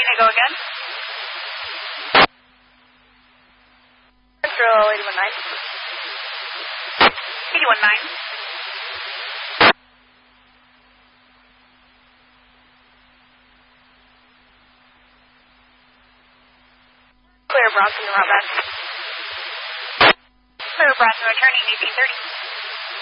Gina, go again. Central 819. 819. Clear Bronson, route back. Clear Bronson, returning 1830.